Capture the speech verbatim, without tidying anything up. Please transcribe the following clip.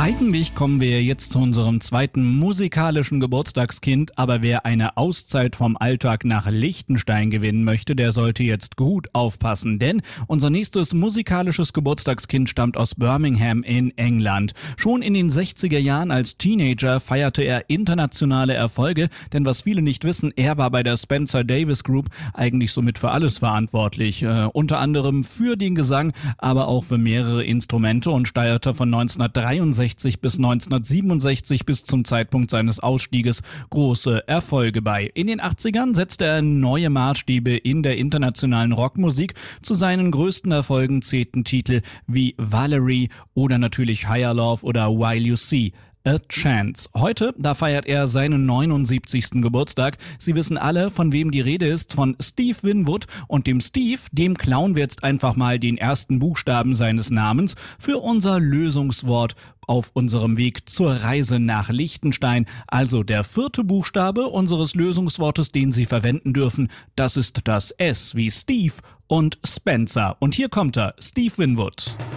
Eigentlich kommen wir jetzt zu unserem zweiten musikalischen Geburtstagskind, aber wer eine Auszeit vom Alltag nach Liechtenstein gewinnen möchte, der sollte jetzt gut aufpassen, denn unser nächstes musikalisches Geburtstagskind stammt aus Birmingham in England. Schon in den sechziger Jahren als Teenager feierte er internationale Erfolge, denn was viele nicht wissen, er war bei der Spencer Davis Group eigentlich somit für alles verantwortlich, äh, unter anderem für den Gesang, aber auch für mehrere Instrumente und steuerte von neunzehnhundertdreiundsechzig bis neunzehnhundertsiebenundsechzig bis zum Zeitpunkt seines Ausstieges große Erfolge bei. In den achtzigern setzte er neue Maßstäbe in der internationalen Rockmusik. Zu seinen größten Erfolgen zählten Titel wie Valerie oder natürlich Higher Love oder While You See a Chance. Heute, da feiert er seinen neunundsiebzigsten Geburtstag. Sie wissen alle, von wem die Rede ist, von Steve Winwood. Und dem Steve, dem klauen wir jetzt einfach mal den ersten Buchstaben seines Namens für unser Lösungswort auf unserem Weg zur Reise nach Liechtenstein. Also der vierte Buchstabe unseres Lösungswortes, den Sie verwenden dürfen, das ist das S wie Steve und Spencer. Und hier kommt er, Steve Winwood.